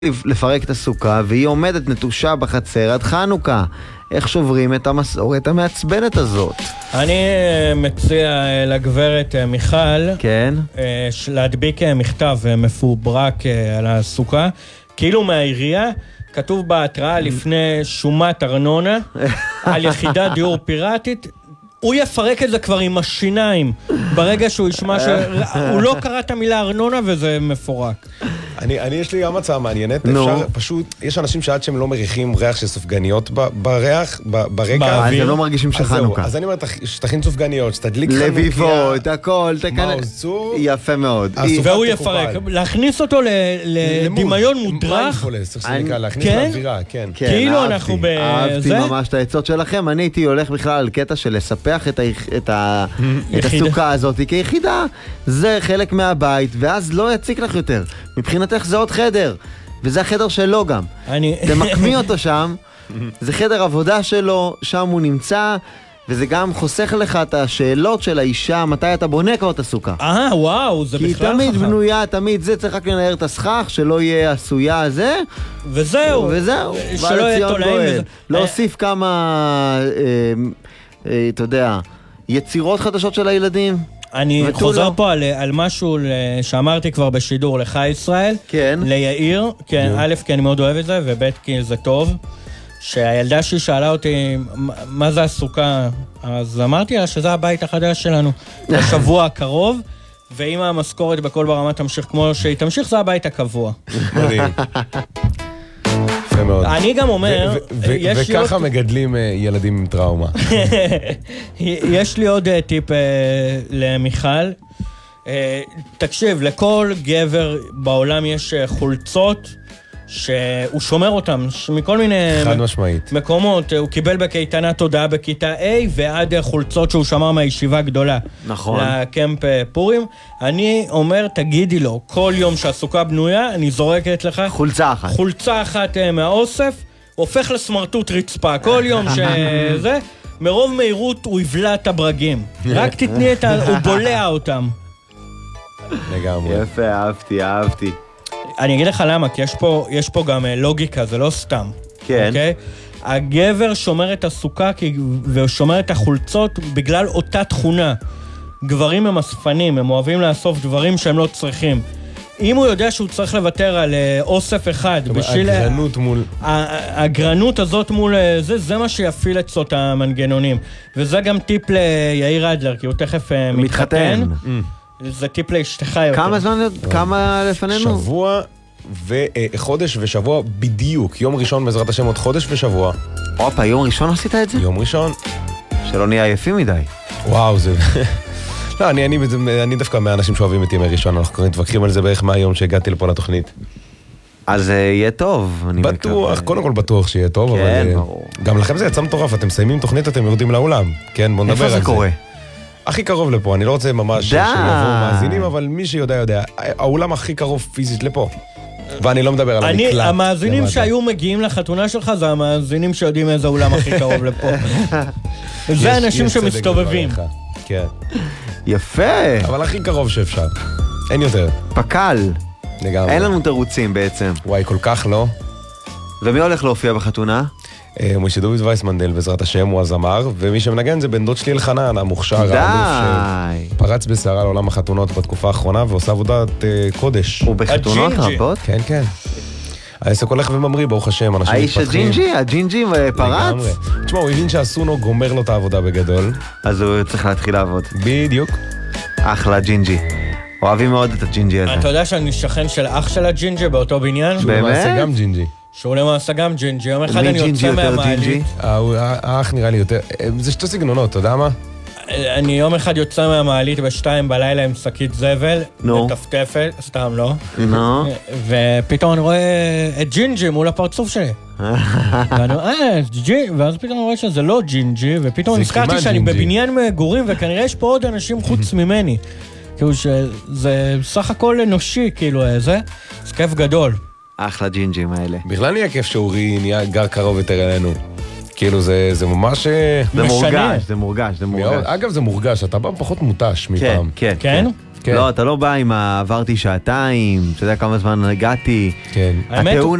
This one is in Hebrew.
לפרק את הסוכה, והיא עומדת נטושה בחצר עד חנוכה. איך שוברים את המסורת המעצבנת הזאת? אני מציע לגברת מיכל, כן? להדביק מכתב מפוברק על הסוכה, כאילו מהעירייה, כתוב בהתראה לפני שומת ארנונה, על יחידת דיור פיראטית, הוא יפרק את זה כבר עם השיניים, ברגע שהוא ישמע שהוא לא קרא את המילה ארנונה וזה מפורק. יש לי גם הצעה מעניינת, אפשר פשוט, יש אנשים שעד שהם לא מריחים ריח של סופגניות בריח, ברקע. אז הם לא מרגישים שחנוכה. אז אני אומר, שתכין סופגניות, שתדליק חנוכיה. לביבות, הכל, מעוז צור. יפה מאוד. והוא יפרק, להכניס אותו לדמיון מודרך. צריך שנקרא, להכניס לאווירה, כן. כאילו אנחנו אהבתי ממש את העצות שלכם, אני הייתי הולך בכלל על קטע של לספח את הסוכה הזאת כיחידה, זה חלק מהבית, ואז לא יציק לך יותר. מבחינתך זה עוד חדר, וזה החדר שלו גם. תמקמי אותו שם, זה חדר עבודה שלו, שם הוא נמצא, וזה גם חוסך לך את השאלות של האישה, מתי אתה בונה כבר את הסוכה. וואו, זה בכלל חכם. כי תמיד בנויה, תמיד זה, צריך רק לנער את הסכך, שלא יהיה עשויה זה. וזהו. שלא יהיה תולעים. להוסיף כמה, אתה יודע, יצירות חדשות של הילדים. אני חוזר פה על משהו שאמרתי כבר בשידור לך ישראל, ליאיר, א' כי אני מאוד אוהב את זה, וב' כי זה טוב, שהילדה שהיא שאלה אותי מה זה הסוכה, אז אמרתי לה שזה הבית החדש שלנו בשבוע הקרוב, ואם המשכורת בכל ברמה תמשיך כמו שהיא תמשיך, זה הבית הקבוע. אני גם אומר, וככה מגדלים ילדים עם טראומה. יש לי עוד טיפ למיכל. תקשיב, לכל גבר בעולם יש חולצות שהוא שומר אותם מכל מיני מקומות. הוא קיבל בקייטנת תודעה בכיתה A ועד חולצות שהוא שמר מהישיבה הגדולה. נכון. לקמפ פורים. אני אומר, תגידי לו, כל יום שהסוכה בנויה, אני זורקת לך חולצה אחת. חולצה אחת מהאוסף, הופך לסמרטוט רצפה. כל יום שזה, מרוב מהירות הוא יבלע את הברגים. רק תתני את הוא בולע אותם. לגמרי. יפה, אהבתי. אני אגיד לך למה, כי יש פה גם לוגיקה, זה לא סתם. כן. אוקיי? הגבר שומר את הסוכה ושומר את החולצות בגלל אותה תכונה. גברים הם אספנים, הם אוהבים לאסוף דברים שהם לא צריכים. אם הוא יודע שהוא צריך לוותר על אוסף אחד, בשביל הגרנות מול... הגרנות הזאת מול זה מה שיפיל אצות המנגנונים. וזה גם טיפ ליאיר אדלר, כי הוא תכף מתחתן. זה טיפ לאשתך יותר. כמה זמן, כמה לפנינו? שבוע וחודש ושבוע בדיוק. יום ראשון בעזרת השם עוד חודש ושבוע. אופה, יום ראשון עשית את זה? יום ראשון. שלא נהיה עייפים מדי. וואו, זה... לא, אני דווקא מהאנשים שאוהבים את ימי ראשון, אנחנו מתווכחים על זה בערך מהיום שהגעתי לפה לתוכנית. אז יהיה טוב. בטוח, קודם כל בטוח שיהיה טוב, כן, אבל... ברור. גם לכם זה יצא מטורף, אתם מסיימים תוכנית, אתם יורדים לאולם. כן, בוא נדבר על זה. איפה זה קורה? הכי קרוב לפה, אני לא רוצה ממש שיבואו מאזינים, אבל מי שיודע יודע, האולם הכי קרוב פיזית לפה. ואני לא מדבר על המקלט. המאזינים שהיו מגיעים לחתונה שלך, זה המאזינים שיודעים איזה אולם הכי קרוב לפה. זה האנשים שמסתובבים. כן. יפה. אבל הכי קרוב שאפשר. אין יותר. פקל. לגמרי. אין לנו תירוצים בעצם. וואי, כל כך לא. ומי הולך להופיע בחתונה? משה דוד וייסמנדל, בעזרת השם, הוא הזמר, ומי שמנגן זה בן דוד שלי אלחנן, המוכשר, האלוף שפרץ בסערה לעולם החתונות בתקופה האחרונה, ועושה עבודת קודש. הוא בחתונות רבות? כן, כן. העסק הולך וממריא, ברוך השם, אנשים מתפתחים. האיש הג'ינג'י פרץ? תשמע, הוא הבין שאסונו גומר לו את העבודה בגדול. אז הוא צריך להתחיל לעבוד. בדיוק. אחלה ג'ינג'י. אוהבים מאוד את הג'ינג'י הזה. אתה יודע שאני שכן של אח של הג'ינג'י באותו בניין? שהוא למעשה גם ג'ינג'י. שהוא למעשה גם ג'ינג'י. יום אחד אני יוצא מהמעלית. האח נראה לי יותר... זה שתי סגנונות, אתה יודע מה? אני יום אחד יוצא מהמעלית ב2 בלילה עם שקית זבל, מטפטפת, סתם לא. ופתאום אני רואה את ג'ינג'י מול הפרצוף שלי. ואני רואה, ואז פתאום אני רואה שזה לא ג'ינג'י, ופתאום נזכרתי שאני בבניין מגורים, וכנראה יש פה עוד אנשים חוץ ממני. כאילו שזה סך הכל אנושי, כאילו זה כיף גדול. אחלה ג'ינג'ים האלה. בכלל נהיה כיף שאורי נהיה גר קרוב יותר אלינו. כאילו זה ממש... זה מורגש. אגב, זה מורגש, אתה בא פחות מוטש מפעם. כן. כן? לא, אתה לא בא עם עברתי שעתיים, אתה יודע כמה זמן הגעתי. כן. הטיעון